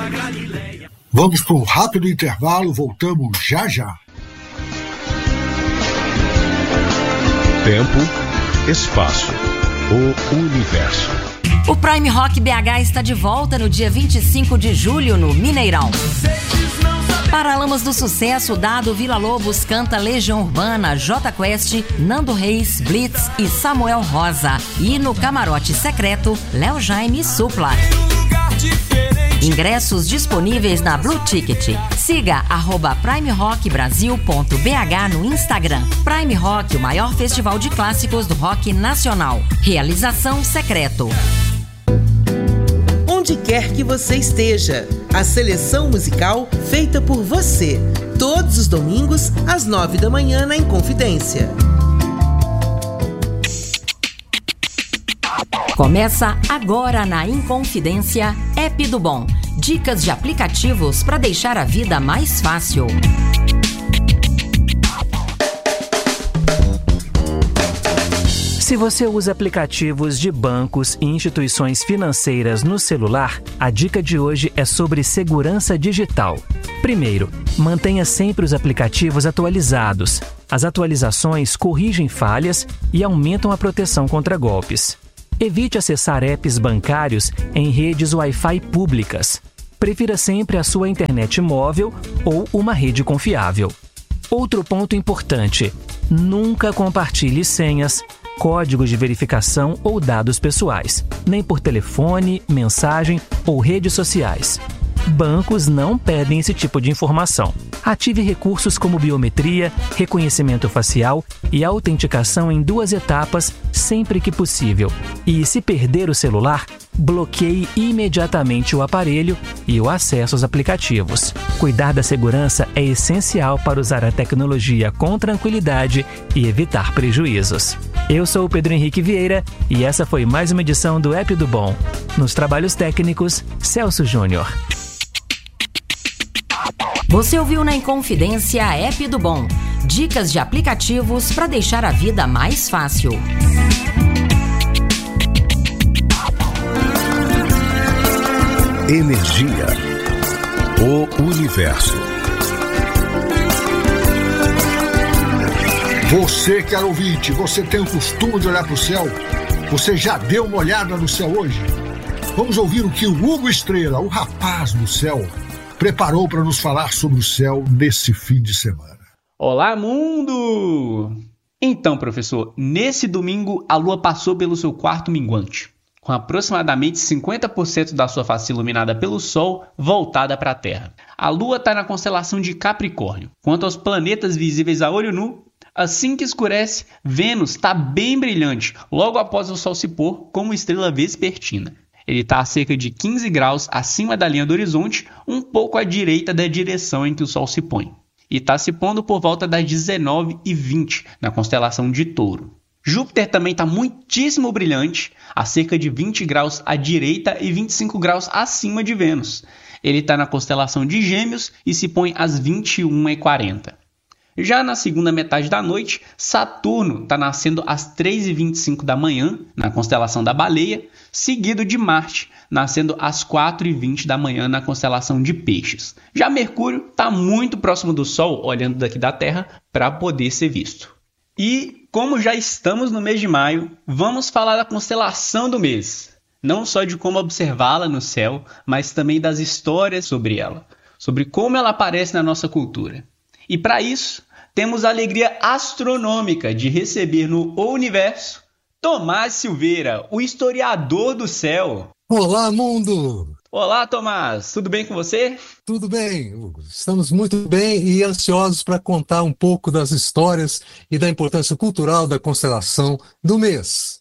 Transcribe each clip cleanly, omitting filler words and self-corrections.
Vamos para um rápido intervalo, voltamos já já. Tempo, espaço, o universo. O Prime Rock BH está de volta no dia 25 de julho no Mineirão. Paralamas do Sucesso, Dado Villa-Lobos canta Legião Urbana, J Quest, Nando Reis, Blitz e Samuel Rosa. E no camarote secreto, Léo Jaime e Supla. Ingressos disponíveis na Blue Ticket. Siga @primerockbrasil.bh no Instagram. Prime Rock, o maior festival de clássicos do rock nacional. Realização Secreto. Onde quer que você esteja, a seleção musical feita por você. Todos os domingos, às 9 da manhã na Inconfidência. Começa agora na Inconfidência, App do Bom. Dicas de aplicativos para deixar a vida mais fácil. Se você usa aplicativos de bancos e instituições financeiras no celular, a dica de hoje é sobre segurança digital. Primeiro, mantenha sempre os aplicativos atualizados. As atualizações corrigem falhas e aumentam a proteção contra golpes. Evite acessar apps bancários em redes Wi-Fi públicas. Prefira sempre a sua internet móvel ou uma rede confiável. Outro ponto importante: nunca compartilhe senhas, códigos de verificação ou dados pessoais, nem por telefone, mensagem ou redes sociais. Bancos não pedem esse tipo de informação. Ative recursos como biometria, reconhecimento facial e autenticação em 2 etapas sempre que possível. E se perder o celular, bloqueie imediatamente o aparelho e o acesso aos aplicativos. Cuidar da segurança é essencial para usar a tecnologia com tranquilidade e evitar prejuízos. Eu sou o Pedro Henrique Vieira e essa foi mais uma edição do App do Bom. Nos trabalhos técnicos, Celso Júnior. Você ouviu na Inconfidência a App do Bom. Dicas de aplicativos para deixar a vida mais fácil. Energia. O universo. Você, caro ouvinte, você tem o costume de olhar para o céu? Você já deu uma olhada no céu hoje? Vamos ouvir o que o Hugo Estrela, o rapaz do céu, preparou para nos falar sobre o céu nesse fim de semana. Olá, mundo! Então, professor, nesse domingo a Lua passou pelo seu quarto minguante, com aproximadamente 50% da sua face iluminada pelo Sol voltada para a Terra. A Lua está na constelação de Capricórnio. Quanto aos planetas visíveis a olho nu, assim que escurece, Vênus está bem brilhante, logo após o Sol se pôr como estrela vespertina. Ele está a cerca de 15 graus acima da linha do horizonte, um pouco à direita da direção em que o Sol se põe. E está se pondo por volta das 19h20, na constelação de Touro. Júpiter também está muitíssimo brilhante, a cerca de 20 graus à direita e 25 graus acima de Vênus. Ele está na constelação de Gêmeos e se põe às 21h40. Já na segunda metade da noite, Saturno está nascendo às 3h25 da manhã, na constelação da Baleia, seguido de Marte, nascendo às 4h20 da manhã na constelação de Peixes. Já Mercúrio está muito próximo do Sol, olhando daqui da Terra, para poder ser visto. E, como já estamos no mês de maio, vamos falar da constelação do mês. Não só de como observá-la no céu, mas também das histórias sobre ela, sobre como ela aparece na nossa cultura. E para isso, temos a alegria astronômica de receber no O Universo Tomás Silveira, o historiador do céu. Olá, mundo! Olá, Tomás! Tudo bem com você? Tudo bem, Hugo. Estamos muito bem e ansiosos para contar um pouco das histórias e da importância cultural da constelação do mês.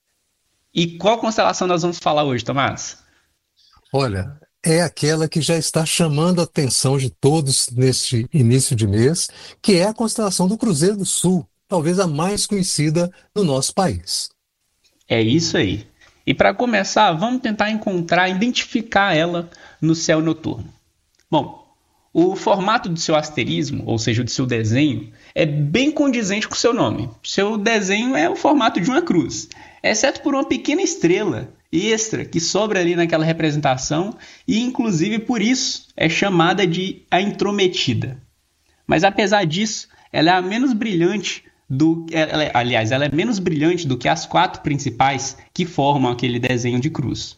E qual constelação nós vamos falar hoje, Tomás? Olha, é aquela que já está chamando a atenção de todos neste início de mês, que é a constelação do Cruzeiro do Sul, talvez a mais conhecida no nosso país. É isso aí. E para começar, vamos tentar identificar ela no céu noturno. Bom, o formato do seu asterismo, ou seja, do seu desenho, é bem condizente com o seu nome. Seu desenho é o formato de uma cruz, exceto por uma pequena estrela extra que sobra ali naquela representação e, inclusive, por isso é chamada de a intrometida. Mas, apesar disso, ela é menos brilhante ela é menos brilhante do que as 4 principais que formam aquele desenho de cruz.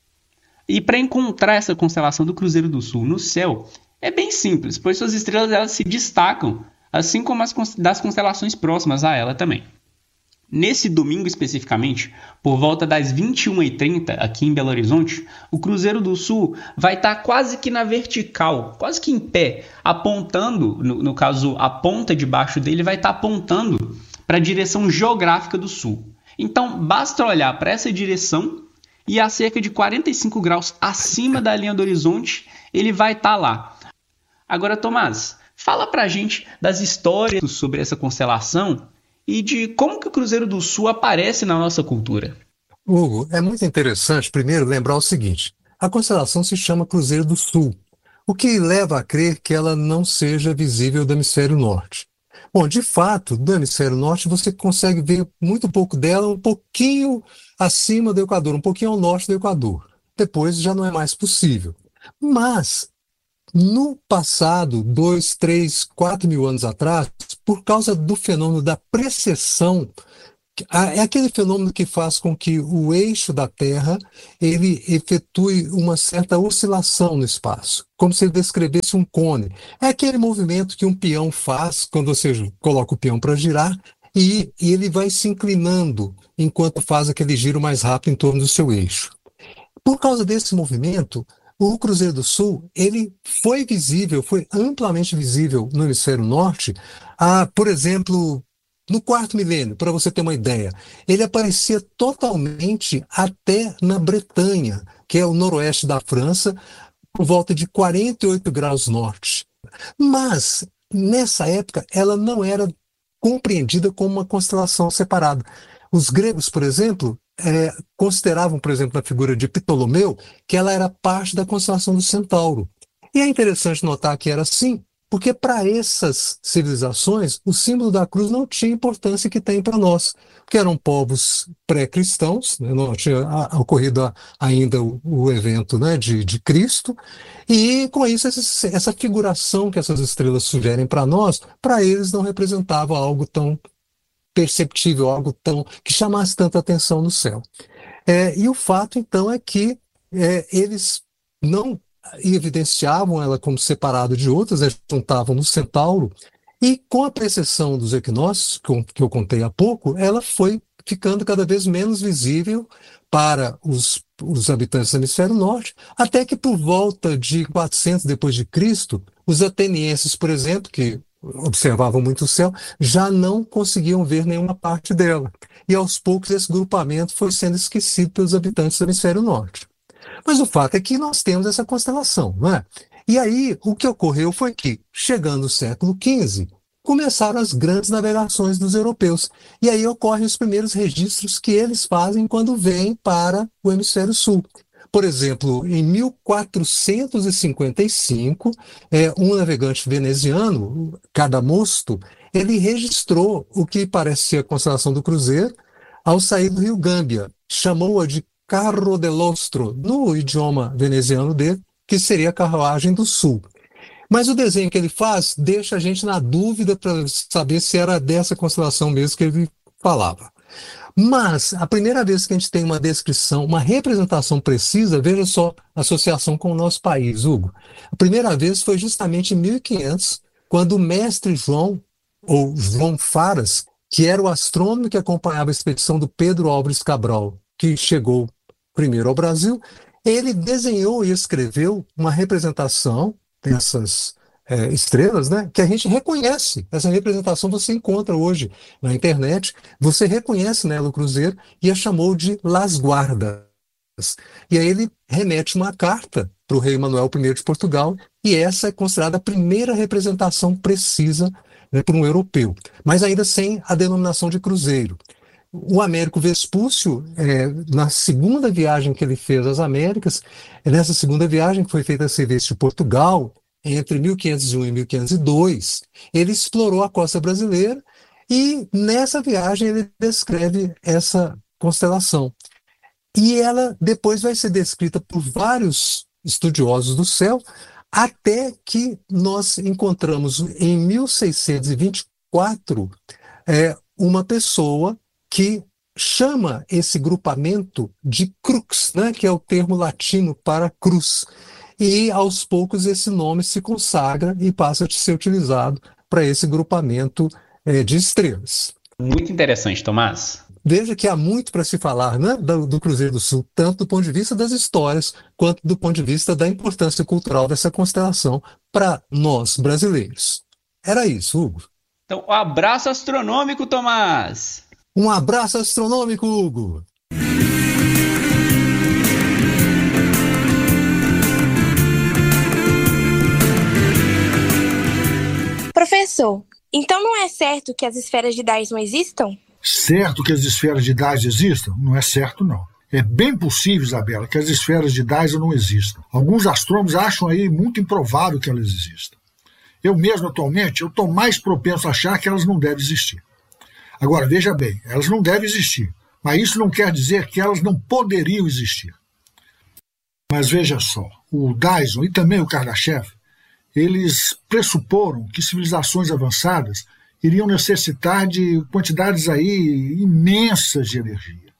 E para encontrar essa constelação do Cruzeiro do Sul no céu, é bem simples, pois suas estrelas elas se destacam, assim como as das constelações próximas a ela também. Nesse domingo especificamente, por volta das 21h30 aqui em Belo Horizonte, o Cruzeiro do Sul vai estar quase que na vertical, quase que em pé, apontando, no caso a ponta de baixo dele vai estar apontando para a direção geográfica do Sul. Então basta olhar para essa direção e a cerca de 45 graus acima da linha do horizonte ele vai estar lá. Agora, Tomás, fala para a gente das histórias sobre essa constelação e de como que o Cruzeiro do Sul aparece na nossa cultura. Hugo, é muito interessante, primeiro, lembrar o seguinte: a constelação se chama Cruzeiro do Sul, o que leva a crer que ela não seja visível do hemisfério norte. Bom, de fato, do hemisfério norte você consegue ver muito pouco dela, um pouquinho acima do Equador, um pouquinho ao norte do Equador. Depois já não é mais possível. Mas no passado, 2, 3, 4 mil anos atrás, por causa do fenômeno da precessão, é aquele fenômeno que faz com que o eixo da Terra ele efetue uma certa oscilação no espaço, como se ele descrevesse um cone. É aquele movimento que um peão faz quando você coloca o peão para girar e ele vai se inclinando enquanto faz aquele giro mais rápido em torno do seu eixo. Por causa desse movimento, o Cruzeiro do Sul, ele foi visível, foi amplamente visível no hemisfério norte, por exemplo, no 4º milênio, para você ter uma ideia. Ele aparecia totalmente até na Bretanha, que é o noroeste da França, por volta de 48 graus norte. Mas, nessa época, ela não era compreendida como uma constelação separada. Os gregos, por exemplo, consideravam, por exemplo, na figura de Ptolomeu, que ela era parte da constelação do Centauro. E é interessante notar que era assim, porque para essas civilizações, o símbolo da cruz não tinha a importância que tem para nós, que eram povos pré-cristãos, né, não tinha ocorrido ainda o evento, né, de Cristo, e com isso essa figuração que essas estrelas sugerem para nós, para eles não representava algo tão perceptível, algo que chamasse tanta atenção no céu. E o fato, então, é que eles não evidenciavam ela como separada de outras, juntavam no Centauro, e com a precessão dos equinócios, que eu contei há pouco, ela foi ficando cada vez menos visível para os habitantes do hemisfério norte, até que por volta de 400 depois de Cristo, os atenienses, por exemplo, que observavam muito o céu, já não conseguiam ver nenhuma parte dela. E aos poucos esse grupamento foi sendo esquecido pelos habitantes do hemisfério norte. Mas o fato é que nós temos essa constelação, não é? E aí o que ocorreu foi que, chegando no século XV, começaram as grandes navegações dos europeus. E aí ocorrem os primeiros registros que eles fazem quando vêm para o hemisfério sul. Por exemplo, em 1455, um navegante veneziano, Cadamosto, ele registrou o que parece ser a constelação do Cruzeiro ao sair do rio Gâmbia. Chamou-a de Carro dell'Ostro, no idioma veneziano dele, que seria a carruagem do sul. Mas o desenho que ele faz deixa a gente na dúvida para saber se era dessa constelação mesmo que ele falava. Mas a primeira vez que a gente tem uma descrição, uma representação precisa, veja só a associação com o nosso país, Hugo. A primeira vez foi justamente em 1500, quando o mestre João, ou João Faras, que era o astrônomo que acompanhava a expedição do Pedro Álvares Cabral, que chegou primeiro ao Brasil, ele desenhou e escreveu uma representação dessas estrelas, né, que a gente reconhece. Essa representação você encontra hoje na internet, você reconhece nela o Cruzeiro e a chamou de Las Guardas. E aí ele remete uma carta para o rei Manuel I de Portugal, e essa é considerada a primeira representação precisa, né, por um europeu, mas ainda sem a denominação de Cruzeiro. O Américo Vespúcio, na segunda viagem que ele fez às Américas, nessa segunda viagem que foi feita a serviço de Portugal, entre 1501 e 1502, ele explorou a costa brasileira e nessa viagem ele descreve essa constelação. E ela depois vai ser descrita por vários estudiosos do céu, até que nós encontramos em 1624 uma pessoa que chama esse grupamento de crux, né, que é o termo latino para cruz. E aos poucos esse nome se consagra e passa a ser utilizado para esse grupamento de estrelas. Muito interessante, Tomás. Veja que há muito para se falar, né, do Cruzeiro do Sul, tanto do ponto de vista das histórias, quanto do ponto de vista da importância cultural dessa constelação para nós, brasileiros. Era isso, Hugo. Então, um abraço astronômico, Tomás! Um abraço astronômico, Hugo! Professor, então não é certo que as esferas de Dyson existam? Certo que as esferas de Dyson existam? Não é certo, não. É bem possível, Isabela, que as esferas de Dyson não existam. Alguns astrônomos acham aí muito improvável que elas existam. Eu mesmo, atualmente, estou mais propenso a achar que elas não devem existir. Agora, veja bem, elas não devem existir, mas isso não quer dizer que elas não poderiam existir. Mas veja só, o Dyson e também o Kardashev, eles pressuporam que civilizações avançadas iriam necessitar de quantidades aí imensas de energia.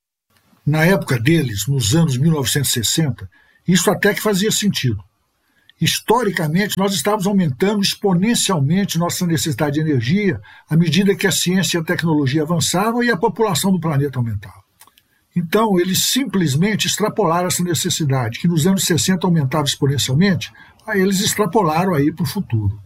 Na época deles, nos anos 1960, isso até que fazia sentido. Historicamente, nós estávamos aumentando exponencialmente nossa necessidade de energia à medida que a ciência e a tecnologia avançavam e a população do planeta aumentava. Então, eles simplesmente extrapolaram essa necessidade, que nos anos 60 aumentava exponencialmente, aí eles extrapolaram aí para o futuro.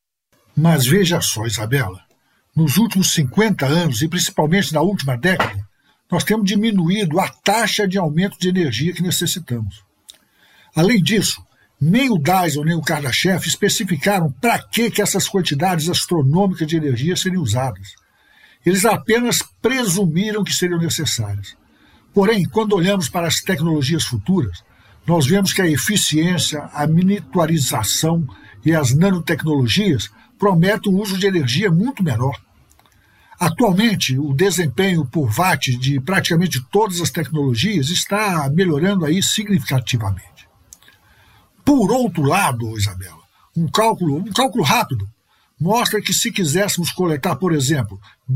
Mas veja só, Isabela, nos últimos 50 anos, e principalmente na última década, nós temos diminuído a taxa de aumento de energia que necessitamos. Além disso, nem o Dyson nem o Kardashev especificaram para que essas quantidades astronômicas de energia seriam usadas. Eles apenas presumiram que seriam necessárias. Porém, quando olhamos para as tecnologias futuras, nós vemos que a eficiência, a miniaturização e as nanotecnologias prometem um uso de energia muito menor. Atualmente, o desempenho por watt de praticamente todas as tecnologias está melhorando aí significativamente. Por outro lado, Isabela, um cálculo rápido mostra que se quiséssemos coletar, por exemplo,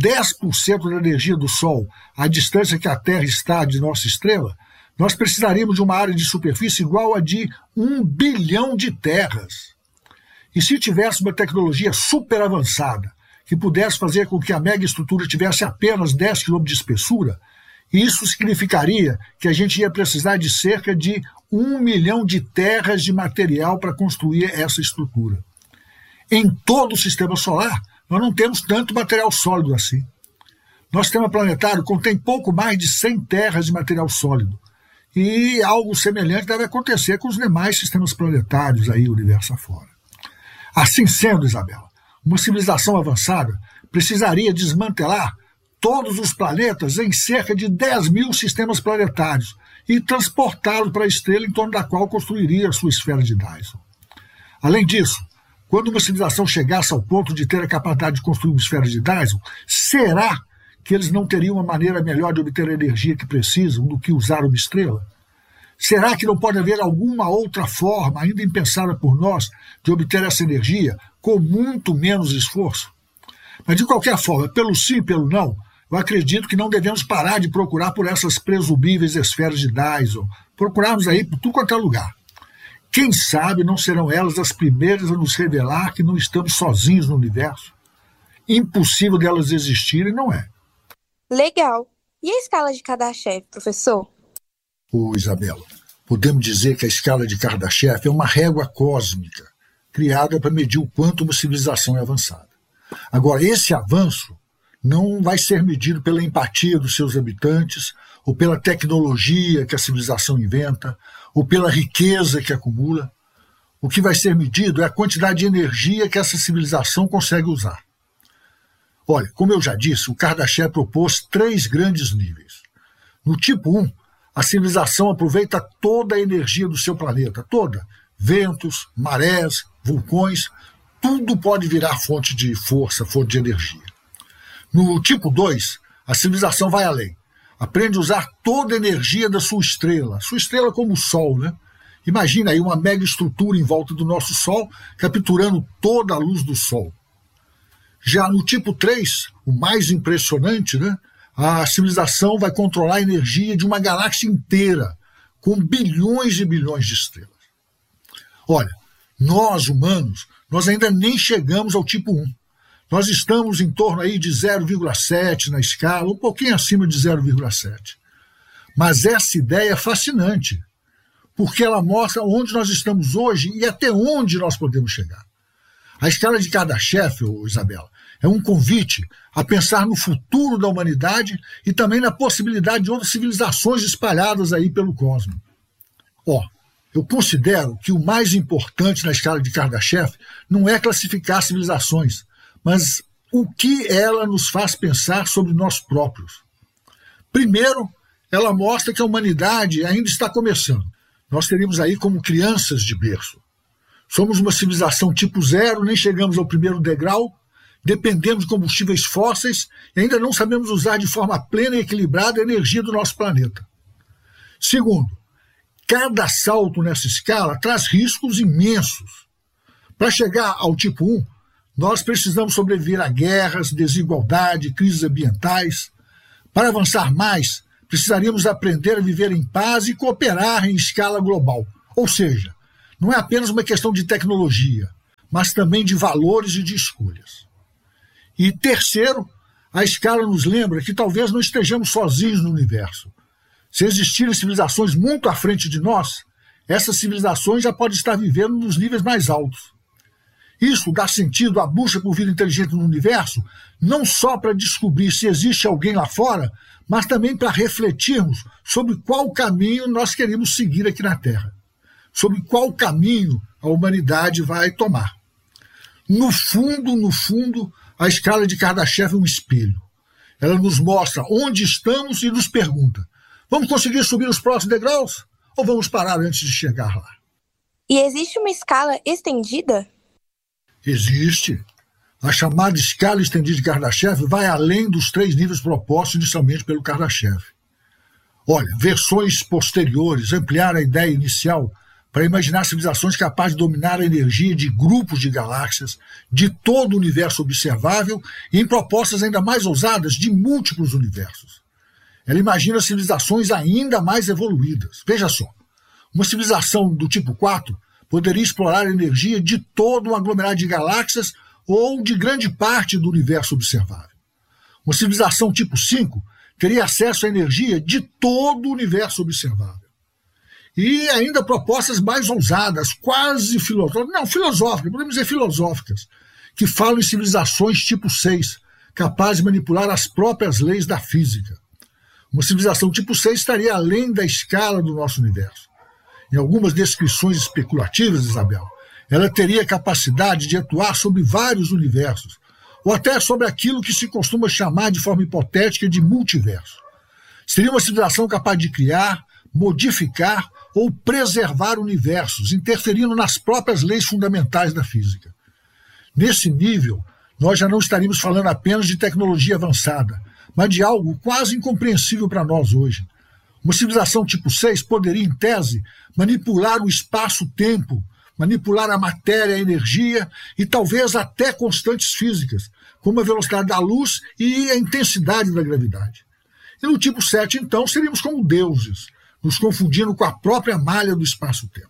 10% da energia do Sol à distância que a Terra está de nossa estrela, nós precisaríamos de uma área de superfície igual a de 1 bilhão de terras. E se tivéssemos uma tecnologia super avançada, que pudesse fazer com que a megaestrutura tivesse apenas 10 km de espessura, isso significaria que a gente ia precisar de cerca de 1 milhão de terras de material para construir essa estrutura. Em todo o sistema solar, nós não temos tanto material sólido assim. Nosso sistema planetário contém pouco mais de 100 terras de material sólido. E algo semelhante deve acontecer com os demais sistemas planetários aí, universo afora. Assim sendo, Isabela, uma civilização avançada precisaria desmantelar todos os planetas em cerca de 10 mil sistemas planetários e transportá-los para a estrela em torno da qual construiria a sua esfera de Dyson. Além disso, quando uma civilização chegasse ao ponto de ter a capacidade de construir uma esfera de Dyson, será que eles não teriam uma maneira melhor de obter a energia que precisam do que usar uma estrela? Será que não pode haver alguma outra forma, ainda impensada por nós, de obter essa energia com muito menos esforço? Mas, de qualquer forma, pelo sim e pelo não, eu acredito que não devemos parar de procurar por essas presumíveis esferas de Dyson, procurarmos aí por tudo quanto é lugar. Quem sabe não serão elas as primeiras a nos revelar que não estamos sozinhos no universo? Impossível delas existirem, não é? Legal. E a escala de Kardashev, professor? Isabela, podemos dizer que a escala de Kardashev é uma régua cósmica, criada para medir o quanto uma civilização é avançada. Agora, esse avanço não vai ser medido pela empatia dos seus habitantes, ou pela tecnologia que a civilização inventa, ou pela riqueza que acumula. O que vai ser medido é a quantidade de energia que essa civilização consegue usar. Olha, como eu já disse, o Kardashev propôs 3 grandes níveis. No tipo 1, a civilização aproveita toda a energia do seu planeta, toda. Ventos, marés, vulcões, tudo pode virar fonte de força, fonte de energia. No tipo 2, a civilização vai além. aprende a usar toda a energia da sua estrela como o Sol, né? Imagina aí uma mega estrutura em volta do nosso Sol, capturando toda a luz do Sol. Já no tipo 3, o mais impressionante, né? A civilização vai controlar a energia de uma galáxia inteira, com bilhões e bilhões de estrelas. Olha, nós humanos, nós ainda nem chegamos ao tipo 1. Nós estamos em torno aí de 0,7 na escala, um pouquinho acima de 0,7. Mas essa ideia é fascinante, porque ela mostra onde nós estamos hoje e até onde nós podemos chegar. A escala de Kardashev, Isabela, é um convite a pensar no futuro da humanidade e também na possibilidade de outras civilizações espalhadas aí pelo cosmos. Eu considero que o mais importante na escala de Kardashev não é classificar civilizações, mas o que ela nos faz pensar sobre nós próprios. Primeiro, ela mostra que a humanidade ainda está começando. Nós teríamos aí como crianças de berço. Somos uma civilização tipo 0, nem chegamos ao primeiro degrau, dependemos de combustíveis fósseis e ainda não sabemos usar de forma plena e equilibrada a energia do nosso planeta. Segundo, cada salto nessa escala traz riscos imensos. Para chegar ao tipo 1, nós precisamos sobreviver a guerras, desigualdade, crises ambientais. Para avançar mais, precisaríamos aprender a viver em paz e cooperar em escala global. Ou seja, não é apenas uma questão de tecnologia, mas também de valores e de escolhas. E terceiro, a escala nos lembra que talvez não estejamos sozinhos no universo. Se existirem civilizações muito à frente de nós, essas civilizações já podem estar vivendo nos níveis mais altos. Isso dá sentido à busca por vida inteligente no universo, não só para descobrir se existe alguém lá fora, mas também para refletirmos sobre qual caminho nós queremos seguir aqui na Terra, sobre qual caminho a humanidade vai tomar. No fundo, a escala de Kardashev é um espelho. Ela nos mostra onde estamos e nos pergunta: vamos conseguir subir os próximos degraus ou vamos parar antes de chegar lá? E existe uma escala estendida? Existe. A chamada escala estendida de Kardashev vai além dos 3 níveis propostos inicialmente pelo Kardashev. Olha, versões posteriores ampliaram a ideia inicial para imaginar civilizações capazes de dominar a energia de grupos de galáxias, de todo o universo observável e em propostas ainda mais ousadas de múltiplos universos. Ela imagina civilizações ainda mais evoluídas. Veja só, uma civilização do tipo 4 poderia explorar a energia de todo um aglomerado de galáxias ou de grande parte do universo observável. Uma civilização tipo 5 teria acesso à energia de todo o universo observável. E ainda propostas mais ousadas, quase filosóficas, podemos dizer filosóficas, que falam em civilizações tipo 6, capazes de manipular as próprias leis da física. Uma civilização tipo 6 estaria além da escala do nosso universo. Em algumas descrições especulativas, Isabel, ela teria a capacidade de atuar sobre vários universos, ou até sobre aquilo que se costuma chamar de forma hipotética de multiverso. Seria uma civilização capaz de criar, modificar ou preservar universos, interferindo nas próprias leis fundamentais da física. Nesse nível, nós já não estaríamos falando apenas de tecnologia avançada, mas de algo quase incompreensível para nós hoje. Uma civilização tipo 6 poderia, em tese, manipular o espaço-tempo, manipular a matéria, a energia e talvez até constantes físicas, como a velocidade da luz e a intensidade da gravidade. E no tipo 7, então, seríamos como deuses, nos confundindo com a própria malha do espaço-tempo.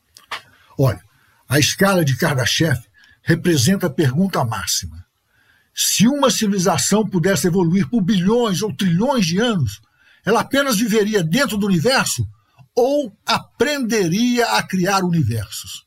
Olha, a escala de Kardashev representa a pergunta máxima. Se uma civilização pudesse evoluir por bilhões ou trilhões de anos, ela apenas viveria dentro do universo ou aprenderia a criar universos?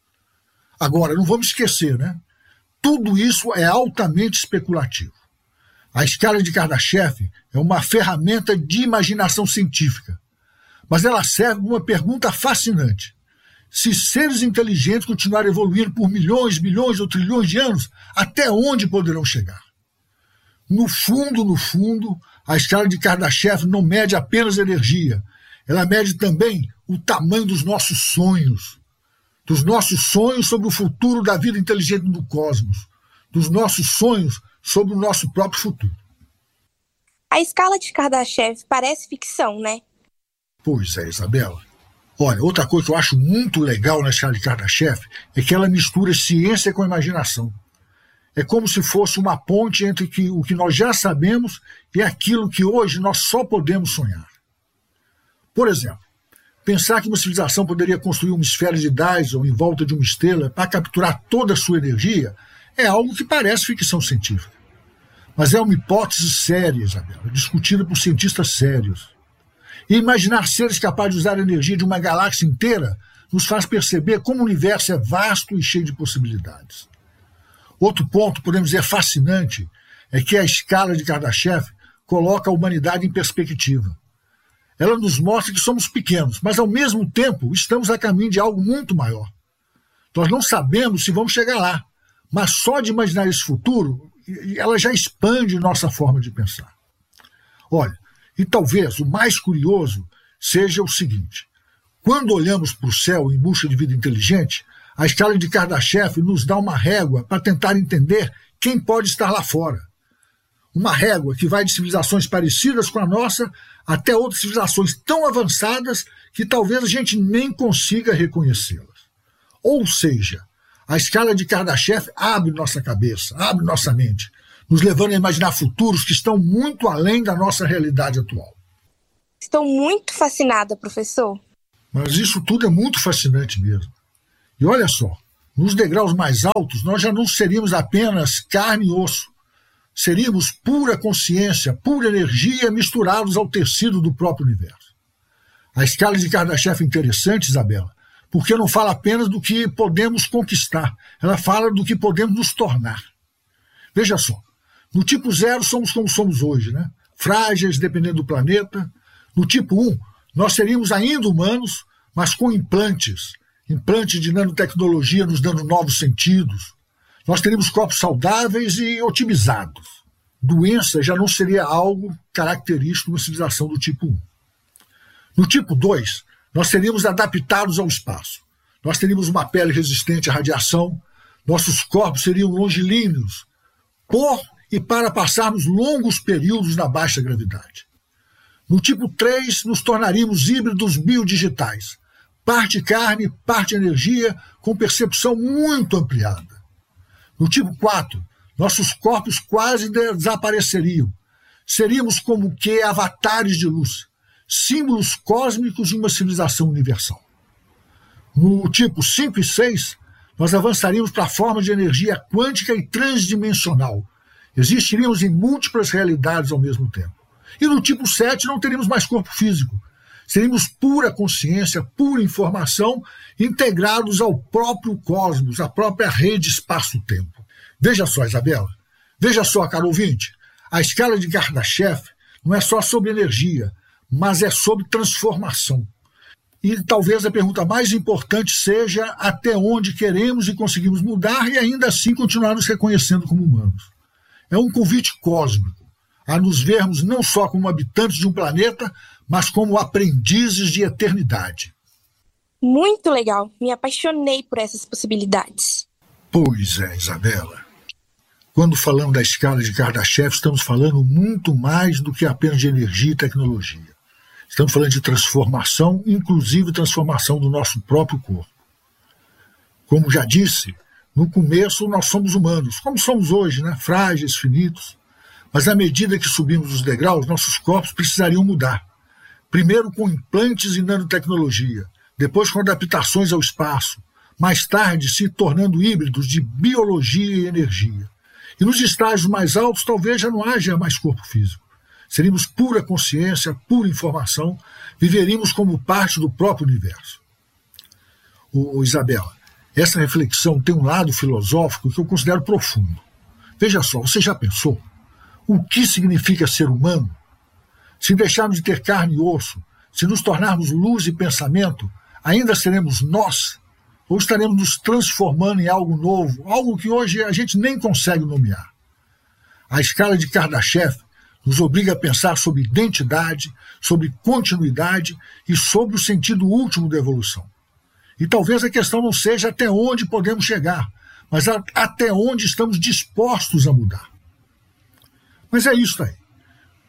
Agora, não vamos esquecer, né? Tudo isso é altamente especulativo. A escala de Kardashev é uma ferramenta de imaginação científica, mas ela serve para uma pergunta fascinante. Se seres inteligentes continuarem evoluindo por milhões, bilhões ou trilhões de anos, até onde poderão chegar? No fundo, a escala de Kardashev não mede apenas energia, ela mede também o tamanho dos nossos sonhos sobre o futuro da vida inteligente do cosmos, dos nossos sonhos sobre o nosso próprio futuro. A A escala de Kardashev parece ficção, né? Pois é, Isabela. Olha, outra coisa que eu acho muito legal na escala de Kardashev é que ela mistura ciência com imaginação. É como se fosse uma ponte entre o que nós já sabemos e aquilo que hoje nós só podemos sonhar. Por exemplo, pensar que uma civilização poderia construir uma esfera de Dyson em volta de uma estrela para capturar toda a sua energia é algo que parece ficção científica. Mas é uma hipótese séria, Isabela, discutida por cientistas sérios. E imaginar seres capazes de usar a energia de uma galáxia inteira nos faz perceber como o universo é vasto e cheio de possibilidades. Outro ponto, podemos dizer, fascinante, é que a escala de Kardashev coloca a humanidade em perspectiva. Ela nos mostra que somos pequenos, mas ao mesmo tempo estamos a caminho de algo muito maior. Nós não sabemos se vamos chegar lá, mas só de imaginar esse futuro, ela já expande nossa forma de pensar. Olha, e talvez o mais curioso seja o seguinte: quando olhamos para o céu em busca de vida inteligente, a escala de Kardashev nos dá uma régua para tentar entender quem pode estar lá fora. Uma régua que vai de civilizações parecidas com a nossa até outras civilizações tão avançadas que talvez a gente nem consiga reconhecê-las. Ou seja, a escala de Kardashev abre nossa cabeça, abre nossa mente, nos levando a imaginar futuros que estão muito além da nossa realidade atual. Estou muito fascinada, professor. Mas isso tudo é muito fascinante mesmo. E olha só, nos degraus mais altos nós já não seríamos apenas carne e osso. Seríamos pura consciência, pura energia misturados ao tecido do próprio universo. A escala de Kardashev é interessante, Isabela, porque não fala apenas do que podemos conquistar, ela fala do que podemos nos tornar. Veja só, no tipo 0 somos como somos hoje, né? Frágeis, dependendo do planeta. No tipo 1, nós seríamos ainda humanos, mas com implantes de nanotecnologia nos dando novos sentidos. Nós teríamos corpos saudáveis e otimizados. Doença já não seria algo característico de uma civilização do tipo 1. No tipo 2, nós seríamos adaptados ao espaço. Nós teríamos uma pele resistente à radiação, nossos corpos seriam longilíneos, por e para passarmos longos períodos na baixa gravidade. No tipo 3, nos tornaríamos híbridos biodigitais, parte carne, parte energia, com percepção muito ampliada. No tipo 4, nossos corpos quase desapareceriam. Seríamos como que avatares de luz, símbolos cósmicos de uma civilização universal. No tipo 5 e 6, nós avançaríamos para a forma de energia quântica e transdimensional. Existiríamos em múltiplas realidades ao mesmo tempo. E no tipo 7 não teríamos mais corpo físico. Seríamos pura consciência, pura informação, integrados ao próprio cosmos, à própria rede espaço-tempo. Veja só, Isabela, veja só, caro ouvinte, a escala de Kardashev não é só sobre energia, mas é sobre transformação. E talvez a pergunta mais importante seja até onde queremos e conseguimos mudar e ainda assim continuar nos reconhecendo como humanos. É um convite cósmico a nos vermos não só como habitantes de um planeta, mas como aprendizes de eternidade. Muito legal, me apaixonei por essas possibilidades. Pois é, Isabela. Quando falamos da escala de Kardashev, estamos falando muito mais do que apenas de energia e tecnologia. Estamos falando de transformação, inclusive transformação do nosso próprio corpo. Como já disse, no começo nós somos humanos, como somos hoje, né? Frágeis, finitos. Mas à medida que subimos os degraus, nossos corpos precisariam mudar. Primeiro com implantes e nanotecnologia, depois com adaptações ao espaço, mais tarde se tornando híbridos de biologia e energia. E nos estágios mais altos talvez já não haja mais corpo físico. Seríamos pura consciência, pura informação, viveríamos como parte do próprio universo. Isabela, essa reflexão tem um lado filosófico que eu considero profundo. Veja só, você já pensou? O que significa ser humano? Se deixarmos de ter carne e osso, se nos tornarmos luz e pensamento, ainda seremos nós? Ou estaremos nos transformando em algo novo, algo que hoje a gente nem consegue nomear? A escala de Kardashev nos obriga a pensar sobre identidade, sobre continuidade e sobre o sentido último da evolução. E talvez a questão não seja até onde podemos chegar, mas até onde estamos dispostos a mudar. Mas é isso aí.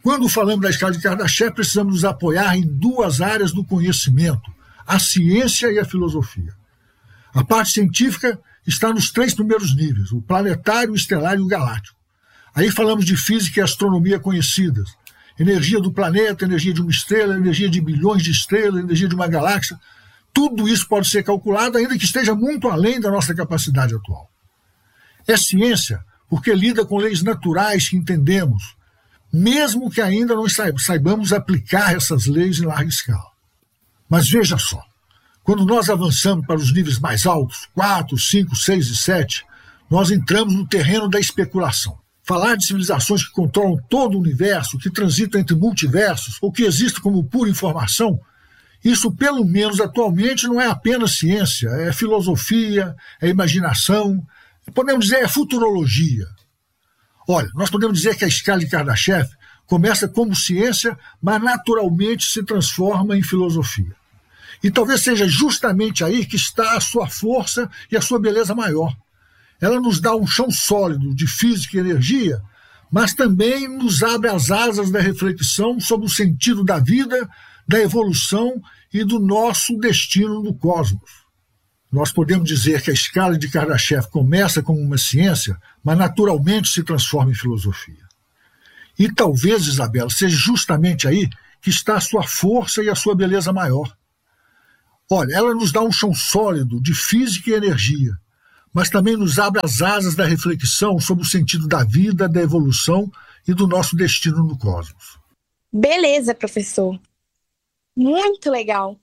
Quando falamos da escala de Kardashev, precisamos nos apoiar em duas áreas do conhecimento, a ciência e a filosofia. A parte científica está nos 3 primeiros níveis, o planetário, o estelar e o galáctico. Aí falamos de física e astronomia conhecidas, energia do planeta, energia de uma estrela, energia de bilhões de estrelas, energia de uma galáxia. Tudo isso pode ser calculado, ainda que esteja muito além da nossa capacidade atual. É ciência porque lida com leis naturais que entendemos, mesmo que ainda não saibamos aplicar essas leis em larga escala. Mas veja só, quando nós avançamos para os níveis mais altos, 4, 5, 6 e 7, nós entramos no terreno da especulação. Falar de civilizações que controlam todo o universo, que transitam entre multiversos, ou que existem como pura informação, isso, pelo menos atualmente, não é apenas ciência, é filosofia, é imaginação, podemos dizer, é futurologia. Olha, nós podemos dizer que a escala de Kardashev começa como ciência, mas naturalmente se transforma em filosofia. E talvez seja justamente aí que está a sua força e a sua beleza maior. Ela nos dá um chão sólido de física e energia, mas também nos abre as asas da reflexão sobre o sentido da vida, da evolução e do nosso destino no cosmos. Nós podemos dizer que a escala de Kardashev começa como uma ciência, mas naturalmente se transforma em filosofia. E talvez, Isabela, seja justamente aí que está a sua força e a sua beleza maior. Olha, ela nos dá um chão sólido de física e energia, mas também nos abre as asas da reflexão sobre o sentido da vida, da evolução e do nosso destino no cosmos. Beleza, professor. Muito legal.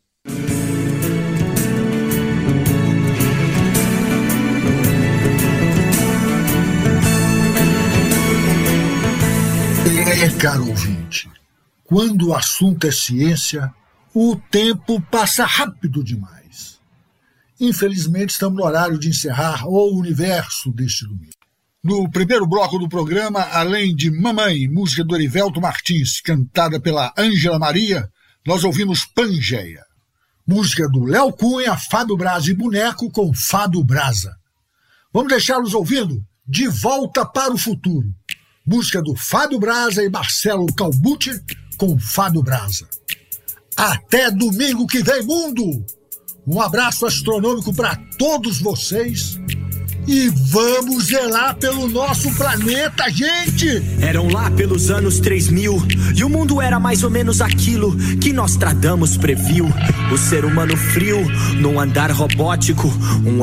Caro ouvinte, quando o assunto é ciência, o tempo passa rápido demais. Infelizmente, estamos no horário de encerrar o universo deste domingo. No primeiro bloco do programa, além de Mamãe, música do Erivelto Martins, cantada pela Ângela Maria, nós ouvimos Pangeia, música do Léo Cunha, Fábio Braza e Boneco com Fábio Braza. Vamos deixá-los ouvindo De Volta para o Futuro, música do Fábio Braza e Marcelo Calbucci com Fábio Braza. Até domingo que vem, mundo! Um abraço astronômico para todos vocês e vamos zelar pelo nosso planeta, gente! Eram lá pelos anos 3000 e o mundo era mais ou menos aquilo que Nostradamus previu. O ser humano frio num andar robótico, um